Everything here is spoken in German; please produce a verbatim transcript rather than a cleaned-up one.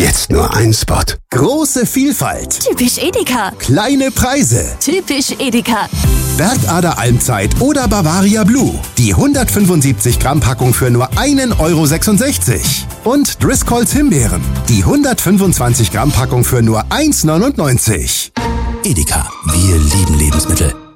Jetzt nur ein Spot. Große Vielfalt. Typisch Edeka. Kleine Preise. Typisch Edeka. Bergader Almzeit oder Bavaria Blue. Die hundertfünfundsiebzig Gramm Packung für nur einen Euro sechsundsechzig. Und Driscolls Himbeeren. Die hundertfünfundzwanzig Gramm Packung für nur eins neunundneunzig. Edeka, wir lieben Lebensmittel.